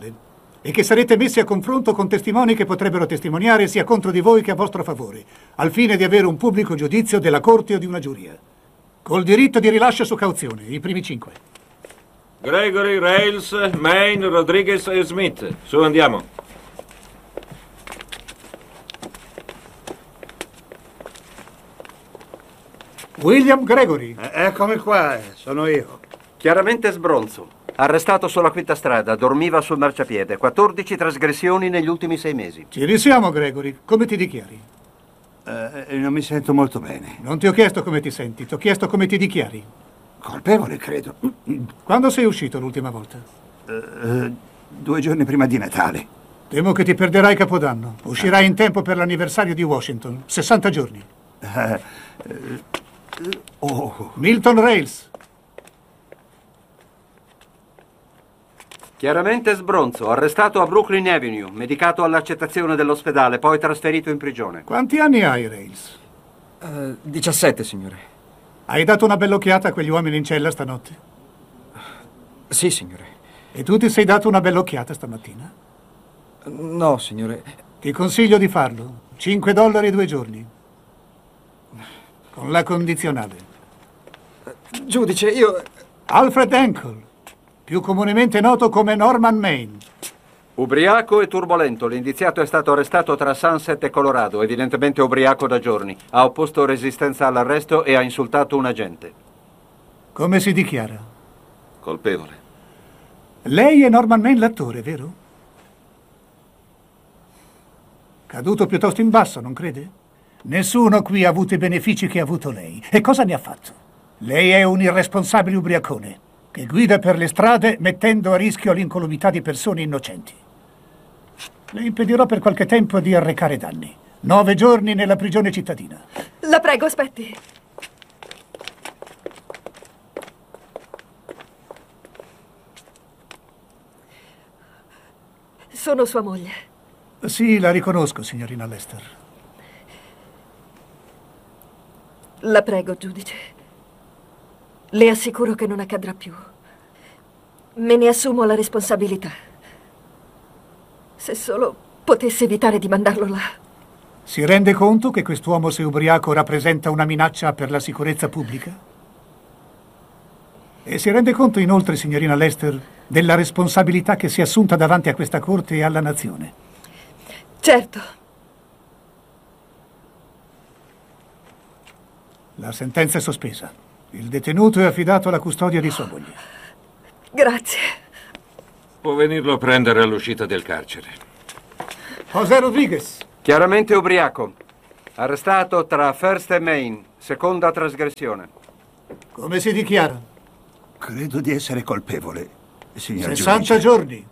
processuale e che sarete messi a confronto con testimoni che potrebbero testimoniare sia contro di voi che a vostro favore, al fine di avere un pubblico giudizio della corte o di una giuria. Col diritto di rilascio su cauzione, i primi 5. Gregory, Rails, Main, Rodriguez e Smith. Su, andiamo. William Gregory. Eccomi qua, sono io. Chiaramente Sbronzo. Arrestato sulla quinta strada, dormiva sul marciapiede. 14 trasgressioni negli ultimi 6 mesi. Ci risiamo, Gregory. Come ti dichiari? Non mi sento molto bene. Non ti ho chiesto come ti senti, ti ho chiesto come ti dichiari. Colpevole, credo. Quando sei uscito l'ultima volta? 2 giorni prima di Natale. Temo che ti perderai Capodanno. Uscirai in tempo per l'anniversario di Washington. 60 giorni. Milton Rails. Chiaramente Sbronzo, arrestato a Brooklyn Avenue, medicato all'accettazione dell'ospedale, poi trasferito in prigione. Quanti anni hai, Rails? 17, signore. Hai dato una bella occhiata a quegli uomini in cella stanotte? Sì, signore. E tu ti sei dato una bella occhiata stamattina? No, signore. Ti consiglio di farlo. $5 2 giorni. Con la condizionale. Giudice, io... Alfred Henkel, più comunemente noto come Norman Main. Ubriaco e turbolento, l'indiziato è stato arrestato tra Sunset e Colorado, evidentemente ubriaco da giorni. Ha opposto resistenza all'arresto e ha insultato un agente. Come si dichiara? Colpevole. Lei è Norman Main l'attore, vero? Caduto piuttosto in basso, non crede? Nessuno qui ha avuto i benefici che ha avuto lei. E cosa ne ha fatto? Lei è un irresponsabile ubriacone che guida per le strade mettendo a rischio l'incolumità di persone innocenti. Le impedirò per qualche tempo di arrecare danni. 9 giorni nella prigione cittadina. La prego, aspetti. Sono sua moglie. Sì, la riconosco, signorina Lester. La prego, giudice. Le assicuro che non accadrà più. Me ne assumo la responsabilità. Se solo potessi evitare di mandarlo là. Si rende conto che quest'uomo, se ubriaco, rappresenta una minaccia per la sicurezza pubblica? E si rende conto inoltre, signorina Lester, della responsabilità che si è assunta davanti a questa corte e alla nazione? Certo. La sentenza è sospesa. Il detenuto è affidato alla custodia di sua moglie. Grazie. Può venirlo a prendere all'uscita del carcere. José Rodriguez. Chiaramente ubriaco. Arrestato tra First e Main, seconda trasgressione. Come si dichiara? Credo di essere colpevole, signor 60 giudice. giorni.